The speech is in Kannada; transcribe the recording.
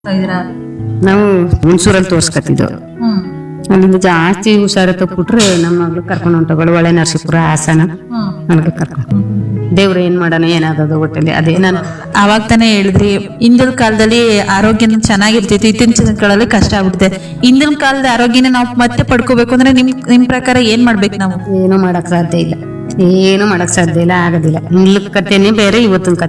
ಇದೀರಾ? ನಾವು ಹುಣಸೂರಲ್ಲಿ ತೋರ್ಸ್ಕತ್ತಿದ್ದು. ಹ್ಮ್ ಅಲ್ಲಿಂದ ಜಾಸ್ತಿ ಹುಷಾರ ತಪ್ಪಿಟ್ರೆ ನಮ್ಮ ಮಗಳು ಕರ್ಕೊಂಡು ಹೊಂಟಗಳು ಒಳ್ಳೆ ನರಸೀಪುರ ಹಾಸನ ಹ್ಮ್ ಅಲ್ಲಿಗೆ ಕರ್ಕೊಂಡು ದೇವ್ರ ಏನ್ ಮಾಡೋಣ ಏನಾದದು ಒಟ್ಟಲ್ಲಿ ಅದೇ ನಾನು ಅವಾಗ ತಾನೇ ಹೇಳಿದ್ರಿ ಹಿಂದಿನ ಕಾಲದಲ್ಲಿ ಆರೋಗ್ಯನ ಚೆನ್ನಾಗಿರ್ತಿತ್ತು, ಇತ್ತೀಚಿನ ಕಾಲದಲ್ಲಿ ಕಷ್ಟ ಆಗ್ಬಿಡುತ್ತೆ. ಹಿಂದಿನ ಕಾಲದ ಆರೋಗ್ಯನ ನಾವು ಮತ್ತೆ ಪಡ್ಕೋಬೇಕು ಅಂದ್ರೆ ನಿಮ್ ಪ್ರಕಾರ ಏನ್ ಮಾಡ್ಬೇಕು ನಾವು? ಏನೂ ಮಾಡಕ್ ಸಾಧ್ಯ ಇಲ್ಲ, ಏನೂ ಮಾಡಕ್ ಸಾಧ್ಯ ಇಲ್ಲ, ಆಗೋದಿಲ್ಲ. ಹಿಂದ್ಲ ಕಥೆನೇ ಬೇರೆ, ಇವತ್ತಿನ ಕಥೆ